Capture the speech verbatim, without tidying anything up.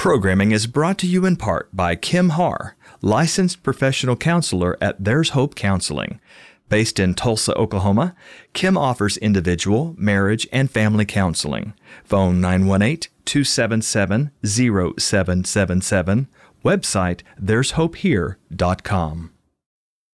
Programming is brought to you in part by Kim Har, licensed professional counselor at There's Hope Counseling. Based in Tulsa, Oklahoma, Kim offers individual, marriage, and family counseling. Phone nine one eight, two seven seven, zero seven seven seven. Website there's hope here dot com.